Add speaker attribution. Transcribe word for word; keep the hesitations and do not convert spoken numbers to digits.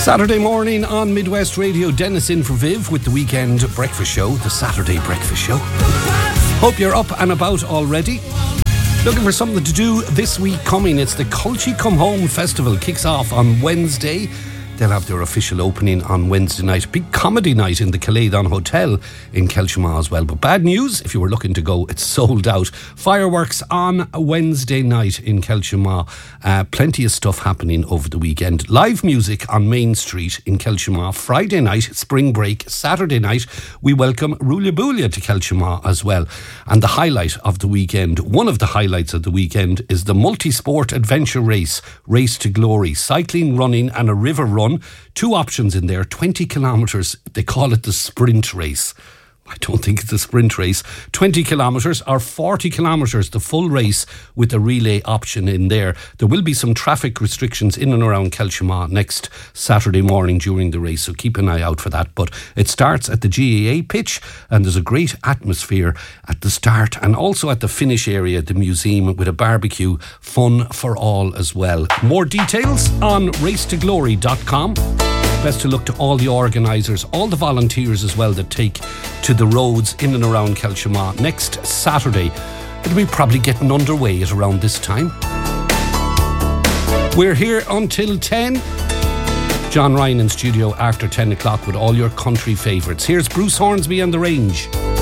Speaker 1: Saturday morning on Midwest Radio, Dennis in for Viv with the weekend breakfast show, the Saturday breakfast show. Hope you're up and about already. Looking for something to do this week coming. It's the Culture Come Home Festival. Kicks off on Wednesday. They'll have their official opening on Wednesday night. Big comedy night in the Caledon Hotel in Kelshima as well. But bad news, if you were looking to go, it's sold out. Fireworks on Wednesday night in Kelshima. Uh, plenty of stuff happening over the weekend. Live music on Main Street in Kelshima. Friday night, spring break. Saturday night, we welcome Rulia Boolia to Kelshima as well. And the highlight of the weekend, one of the highlights of the weekend, is the multi-sport adventure race, Race to Glory. Cycling, running and a river run. Two options in there, twenty kilometres. They call it the sprint race. I don't think it's a sprint race. twenty kilometres or forty kilometres, the full race with the relay option in there. There will be some traffic restrictions in and around Kelshima next Saturday morning during the race, so keep an eye out for that. But it starts at the G A A pitch and there's a great atmosphere at the start and also at the finish area, the museum, with a barbecue, fun for all as well. More details on race to glory dot com. Best to look to all the organisers, all the volunteers as well that take to the roads in and around Kelshima next Saturday. It'll be probably getting underway at around this time. We're here until ten. John Ryan in studio after ten o'clock with all your country favourites. Here's Bruce Hornsby and the Range.